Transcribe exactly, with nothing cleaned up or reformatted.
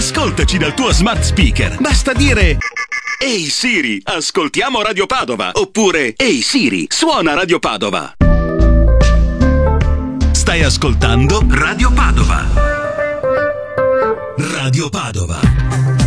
Ascoltaci dal tuo smart speaker. Basta dire: ehi Siri, ascoltiamo Radio Padova. Oppure: ehi Siri, suona Radio Padova. Stai ascoltando Radio Padova. Radio Padova.